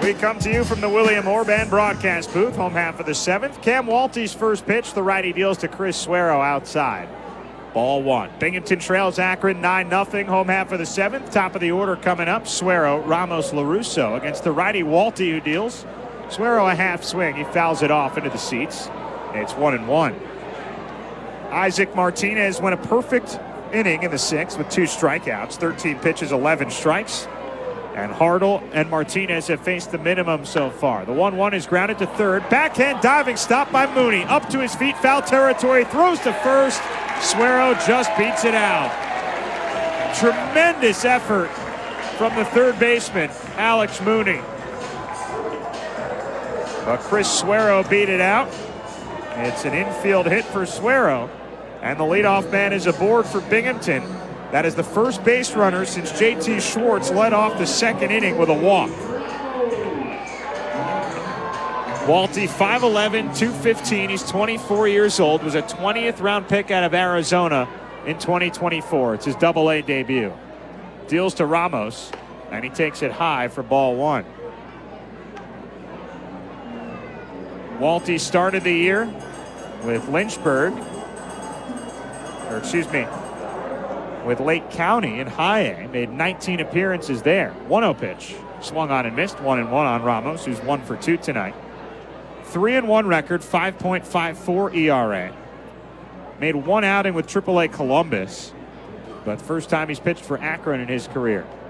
We come to you from the William Orban broadcast booth, home half of the seventh. Cam Walty's first pitch, the righty deals to Chris Suero outside. Ball one. Binghamton trails Akron 9-0, home half of the seventh. Top of the order coming up, Suero, Ramos, LaRusso against the righty Walty, who deals Suero a half swing. He fouls it off into the seats. It's 1-1. Isaac Martinez went a perfect inning in the sixth with 2 strikeouts, 13 pitches, 11 strikes. And Hartle and Martinez have faced the minimum so far. The 1-1 is grounded to third. Backhand diving stop by Mooney. Up to his feet, foul territory, throws to first. Suero just beats it out. Tremendous effort from the third baseman, Alex Mooney. But Chris Suero beat it out. It's an infield hit for Suero. And the leadoff man is aboard for Binghamton. That is the first base runner since JT Schwartz led off the second inning with a walk. Walty, 5'11", 215. He's 24 years old. Was a 20th round pick out of Arizona in 2024. It's his Double-A debut. Deals to Ramos, and he takes it high for ball one. Walty started the year with Lynchburg, with Lake County in High A. Made 19 appearances there. 1-0 pitch. Swung on and missed. 1-1 on Ramos, who's 1 for 2 tonight. 3-1 record, 5.54 ERA. Made 1 outing with AAA Columbus, but first time he's pitched for Akron in his career.